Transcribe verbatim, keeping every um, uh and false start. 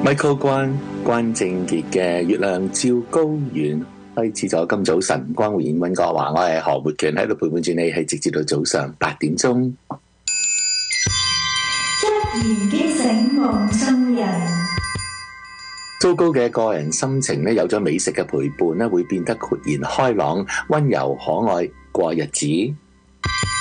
Michael 關關正傑嘅月亮照高原開始咗今早晨光回應溫哥華，我係何活權喺度陪伴住你，係直至到早上八點鐘。 一言驚醒夢中人， 糟糕嘅個人心情咧，有咗美食嘅陪伴咧，會變得豁然開朗、溫柔可愛過日子。